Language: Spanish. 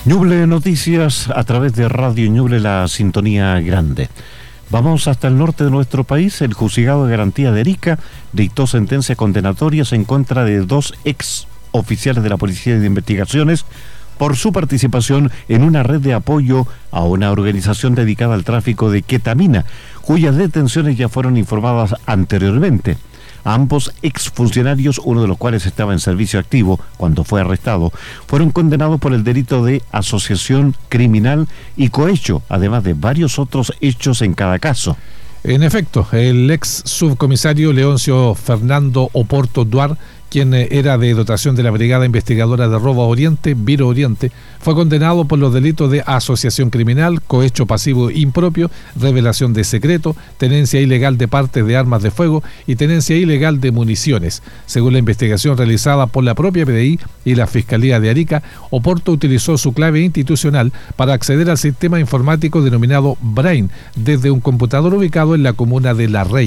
Ñuble Noticias a través de Radio Ñuble, la sintonía grande. Vamos hasta el norte de nuestro país. El Juzgado de Garantía de Arica dictó sentencias condenatorias en contra de 2 ex oficiales de la Policía de Investigaciones por su participación en una red de apoyo a una organización dedicada al tráfico de ketamina, cuyas detenciones ya fueron informadas anteriormente. Ambos exfuncionarios, uno de los cuales estaba en servicio activo cuando fue arrestado, fueron condenados por el delito de asociación criminal y cohecho, además de varios otros hechos en cada caso. En efecto, el ex subcomisario Leoncio Fernando Oporto Duar, quien era de dotación de la Brigada Investigadora de Robo Oriente, Viro Oriente, fue condenado por los delitos de asociación criminal, cohecho pasivo impropio, revelación de secreto, tenencia ilegal de partes de armas de fuego y tenencia ilegal de municiones. Según la investigación realizada por la propia PDI y la Fiscalía de Arica, Oporto utilizó su clave institucional para acceder al sistema informático denominado Brain desde un computador ubicado en la comuna de La Rey.